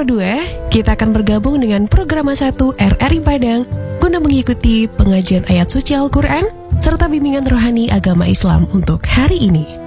nomor 2, kita akan bergabung dengan Programa 1 RRI Padang guna mengikuti pengajian ayat suci Al-Quran serta bimbingan rohani agama Islam untuk hari ini.